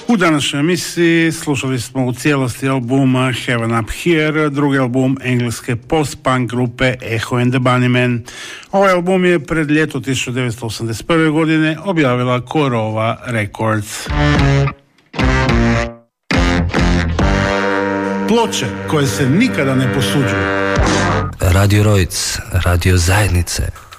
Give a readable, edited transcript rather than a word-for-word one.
U današnjoj emisiji slušali smo u cijelosti album Heaven Up Here, drugi album engleske post-punk grupe Echo and the Bunnymen. Ovaj album je pred ljeto 1981. godine objavila Korova Records. Ploče koje se nikada ne posuđuju. Radio Rojc, radio zajednice.